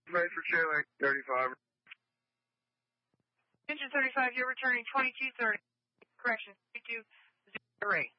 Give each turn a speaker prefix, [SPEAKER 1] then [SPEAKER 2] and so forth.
[SPEAKER 1] Made for Chile, 35.
[SPEAKER 2] Engine 35, you're returning 2230. Correction, 3203.